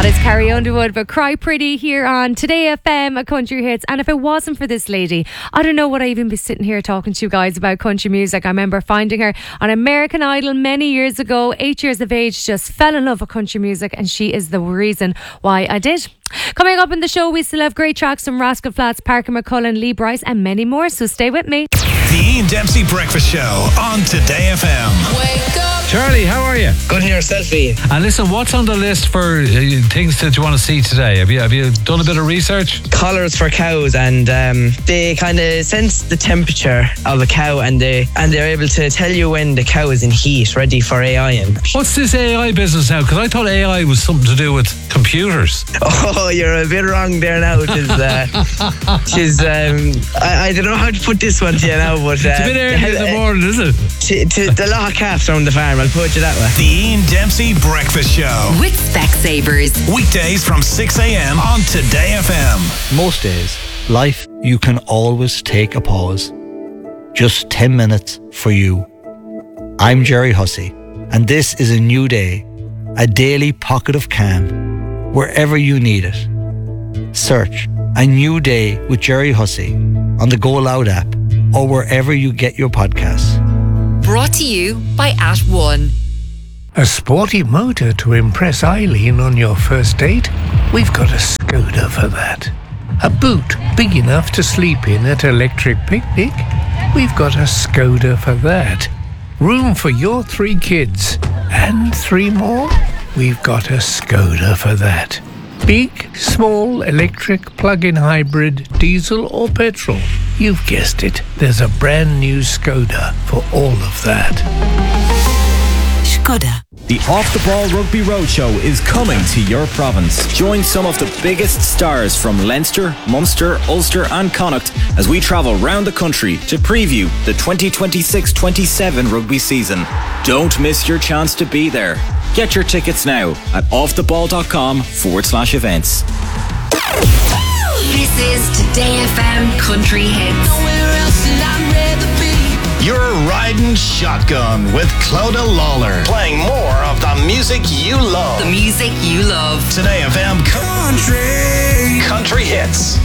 That is Carrie Underwood, but Cry Pretty here on Today FM, a Country Hits. And if it wasn't for this lady, I don't know would I even be sitting here talking to you guys about country music. I remember finding her on American Idol many years ago, 8 years of age, just fell in love with country music, and she is the reason why I did. Coming up in the show, we still have great tracks from Rascal Flatts, Parker McCullum, Lee Bryce, and many more, so stay with me. The Ian Dempsey Breakfast Show on Today FM. Wake up. Charlie, how are you? Good in yourself, Ian. And listen, what's on the list for things that you want to see today? Have you done a bit of research? Collars for cows, and they kind of sense the temperature of a cow, and they're able to tell you when the cow is in heat, ready for AIing. What's this AI business now? Because I thought AI was something to do with computers. Oh, you're a bit wrong there now. I don't know how to put this one to you now, but it's a bit early in the morning, is it? The lot of calves around the farm, I'll put you that way. The Ian Dempsey Breakfast Show With Specsavers. weekdays from 6 a.m. on Today FM. Most days, life, you can always take a pause. Just 10 minutes for you. I'm Jerry Hussey, and this is a new day, a daily pocket of calm, wherever you need it. Search A New Day with Jerry Hussey on the Go Loud app or wherever you get your podcasts. Brought to you by @1. A sporty motor to impress Eileen on your first date? We've got a Skoda for that. A boot big enough to sleep in at Electric Picnic? We've got a Skoda for that. Room for your 3 kids and 3 more? We've got a Skoda for that. Big, small, electric, plug-in hybrid, diesel or petrol? You've guessed it. There's a brand new Skoda for all of that. Skoda. The Off the Ball Rugby Roadshow is coming to your province. Join some of the biggest stars from Leinster, Munster, Ulster and Connacht as we travel round the country to preview the 2026-27 rugby season. Don't miss your chance to be there. Get your tickets now at offtheball.com/events. This is Today FM Country Hits. You're riding shotgun with Clodagh Lawler, playing more of the music you love. The music you love. Today FM Country Hits.